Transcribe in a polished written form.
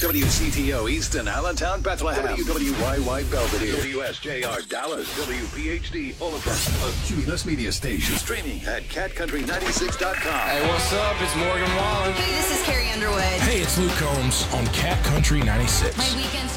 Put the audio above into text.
WCTO Easton, Allentown, Bethlehem. WYY Belvedere. WSJR Dallas. WPHD Overland. A Cumulus Media Station. Streaming at catcountry96.com. Hey, what's up? It's Morgan Wallen. Hey, this is Carrie Underwood. Hey, it's Luke Combs on Cat Country 96. My weekends